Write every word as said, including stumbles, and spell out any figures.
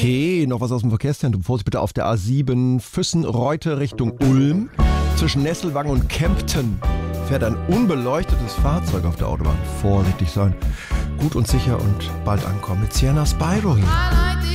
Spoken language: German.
Okay, noch was aus dem Verkehrszentrum. Vorsicht bitte auf der A sieben Füssen-Reute Richtung Ulm. Zwischen Nesselwang und Kempten fährt ein unbeleuchtetes Fahrzeug auf der Autobahn. Vorsichtig sein. Gut und sicher und bald ankommen mit Sienna Spyro hier.